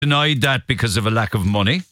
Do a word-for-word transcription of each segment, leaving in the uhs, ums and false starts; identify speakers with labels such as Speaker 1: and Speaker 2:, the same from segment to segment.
Speaker 1: Denied that because of a lack of money?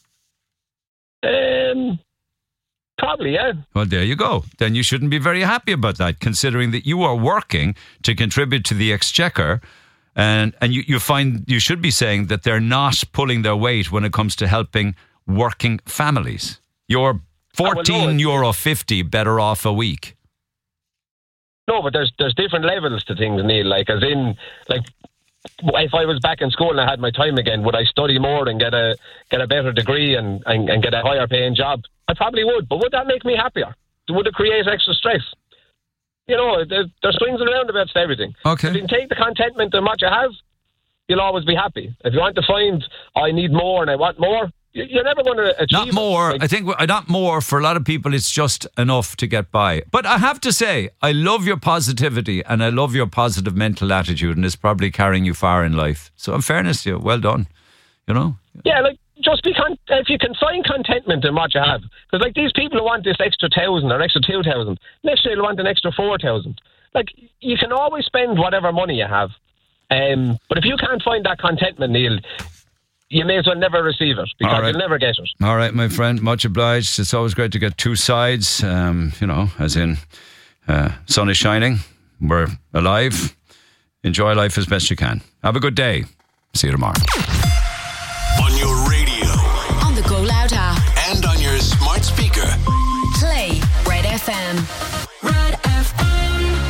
Speaker 2: Um, probably, yeah.
Speaker 1: Well, there you go. Then you shouldn't be very happy about that, considering that you are working to contribute to the exchequer, and and you, you find you should be saying that they're not pulling their weight when it comes to helping working families. You're fourteen euro fifty better off a week.
Speaker 2: No, but there's there's different levels to things, Neil. Like, as in, like, if I was back in school and I had my time again, would I study more and get a get a better degree and, and, and get a higher paying job? I probably would, but would that make me happier? Would it create extra stress? You know, there, there's swings and roundabouts to everything.
Speaker 1: Okay.
Speaker 2: If you can take the contentment in what you have, you'll always be happy. If you want to find, I need more and I want more, you're never going to achieve
Speaker 1: Not more.
Speaker 2: Like,
Speaker 1: I think not more. For a lot of people, it's just enough to get by. But I have to say, I love your positivity and I love your positive mental attitude, and it's probably carrying you far in life. So in fairness to you, well done. You know?
Speaker 2: Yeah, like, just be con- if you can find contentment in what you have. Because, like, these people who want this extra thousand or extra two thousand, next year they'll want an extra four thousand. Like, you can always spend whatever money you have. Um, but if you can't find that contentment, Neil, you may as well never receive it, because
Speaker 1: right.
Speaker 2: you'll never get it.
Speaker 1: All right, my friend, much obliged. It's always great to get two sides, um, you know, as in uh, sun is shining, we're alive, enjoy life as best you can. Have a good day. See you tomorrow.
Speaker 3: On your radio,
Speaker 4: on the Go Loud app,
Speaker 3: and on your smart speaker.
Speaker 4: Play Red F M.
Speaker 5: Red F M.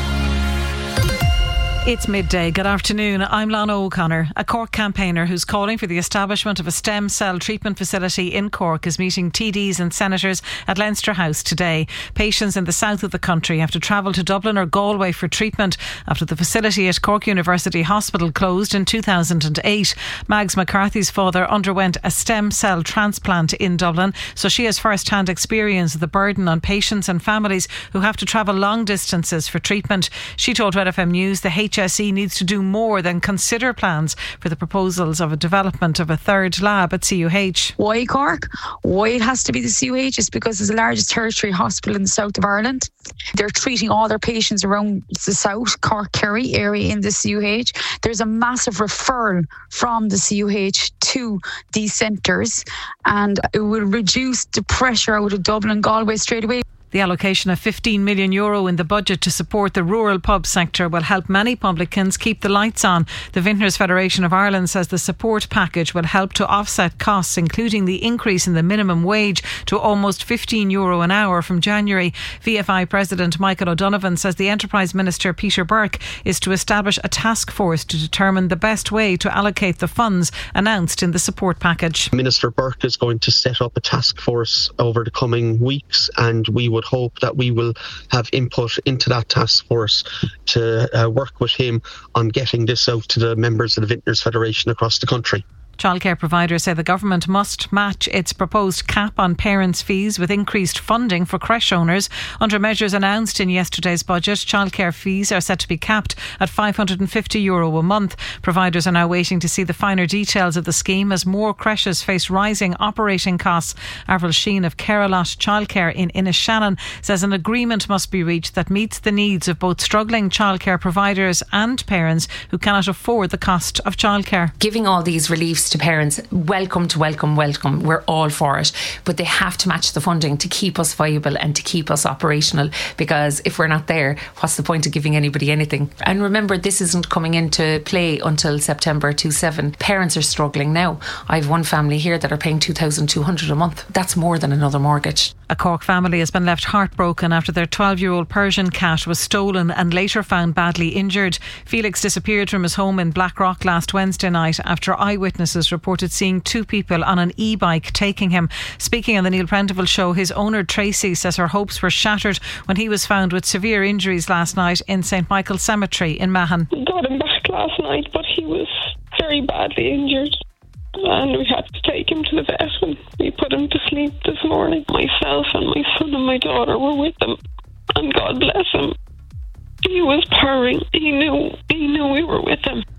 Speaker 5: It's midday. Good afternoon. I'm Lana O'Connor. A Cork campaigner who's calling for the establishment of a stem cell treatment facility in Cork is meeting T Ds and senators at Leinster House today. Patients in the south of the country have to travel to Dublin or Galway for treatment after the facility at Cork University Hospital closed in two thousand eight. Mags McCarthy's father underwent a stem cell transplant in Dublin, so she has first-hand experience of the burden on patients and families who have to travel long distances for treatment. She told Red F M News the H S E needs to do more than consider plans for the proposals of a development of a third lab at C U H.
Speaker 6: Why Cork? Why it has to be the C U H is because it's the largest tertiary hospital in the south of Ireland. They're treating all their patients around the south, Cork, Kerry area in the C U H. There's a massive referral from the C U H to these centres, and it will reduce the pressure out of Dublin and Galway straight away.
Speaker 5: The allocation of fifteen million euro in the budget to support the rural pub sector will help many publicans keep the lights on. The Vintners Federation of Ireland says the support package will help to offset costs, including the increase in the minimum wage to almost fifteen euro an hour from January. V F I President Michael O'Donovan says the Enterprise Minister Peter Burke is to establish a task force to determine the best way to allocate the funds announced in the support package.
Speaker 7: Minister Burke is going to set up a task force over the coming weeks, and we will hope that we will have input into that task force to uh, work with him on getting this out to the members of the Vintners Federation across the country.
Speaker 5: Childcare providers say the government must match its proposed cap on parents' fees with increased funding for creche owners. Under measures announced in yesterday's budget, childcare fees are set to be capped at five hundred fifty euro a month. Providers are now waiting to see the finer details of the scheme as more creches face rising operating costs. Avril Sheen of Carolot Childcare in Inishannon says an agreement must be reached that meets the needs of both struggling childcare providers and parents who cannot afford the cost of childcare.
Speaker 8: Giving all these reliefs to parents, welcome to welcome, welcome. We're all for it. But they have to match the funding to keep us viable and to keep us operational, because if we're not there, what's the point of giving anybody anything? And remember, this isn't coming into play until September twenty-seventh. Parents are struggling now. I have one family here that are paying two thousand two hundred a month. That's more than another mortgage.
Speaker 5: A Cork family has been left heartbroken after their twelve-year-old Persian cat was stolen and later found badly injured. Felix disappeared from his home in Blackrock last Wednesday night after eyewitnesses reported seeing two people on an e-bike taking him. Speaking on the Neil Prendeville show, his owner Tracy says her hopes were shattered when he was found with severe injuries last night in Saint Michael's Cemetery in Mahon.
Speaker 9: We got him back last night, but he was very badly injured, and we had to take him to the vet and we put him to sleep this morning. Myself and my son and my daughter were with him, and God bless him, he was purring. He knew, he knew we were with him.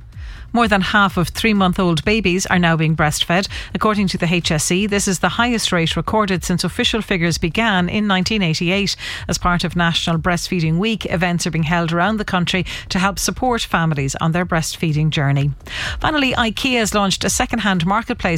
Speaker 5: More than half of three-month-old babies are now being breastfed. According to the H S E, this is the highest rate recorded since official figures began in nineteen eighty-eight. As part of National Breastfeeding Week, events are being held around the country to help support families on their breastfeeding journey. Finally, IKEA has launched a second-hand marketplace